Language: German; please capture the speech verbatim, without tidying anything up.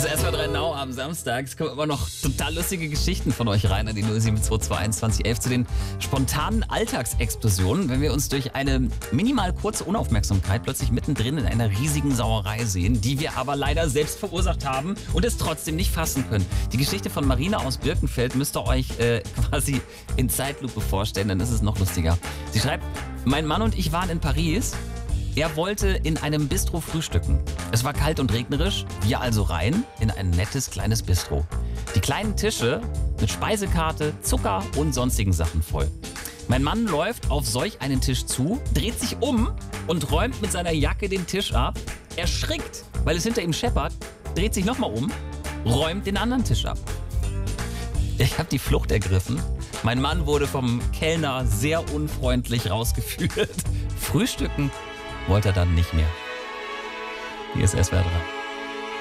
Hier ist S W R drei Now am Samstag. Es kommen immer noch total lustige Geschichten von euch rein an die null sieben zwei zwei einundzwanzig elf zu den spontanen Alltagsexplosionen, wenn wir uns durch eine minimal kurze Unaufmerksamkeit plötzlich mittendrin in einer riesigen Sauerei sehen, die wir aber leider selbst verursacht haben und es trotzdem nicht fassen können. Die Geschichte von Marina aus Birkenfeld müsst ihr euch äh, quasi in Zeitlupe vorstellen, dann ist es noch lustiger. Sie schreibt, mein Mann und ich waren in Paris. Er wollte in einem Bistro frühstücken. Es war kalt und regnerisch, wir also rein in ein nettes kleines Bistro. Die kleinen Tische mit Speisekarte, Zucker und sonstigen Sachen voll. Mein Mann läuft auf solch einen Tisch zu, dreht sich um und räumt mit seiner Jacke den Tisch ab, erschrickt, weil es hinter ihm scheppert, dreht sich nochmal um, räumt den anderen Tisch ab. Ich habe die Flucht ergriffen. Mein Mann wurde vom Kellner sehr unfreundlich rausgeführt. Frühstücken wollte er dann nicht mehr. Hier ist S W R drei.